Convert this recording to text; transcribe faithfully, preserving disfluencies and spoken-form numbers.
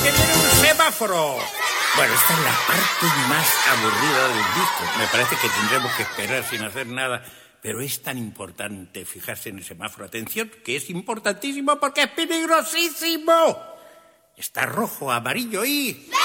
que viene un semáforo. Bueno, esta es la parte más aburrida del disco. Me parece que tendremos que esperar sin hacer nada. Pero es tan importante fijarse en el semáforo. Atención, que es importantísimo porque es peligrosísimo. Está rojo, amarillo y...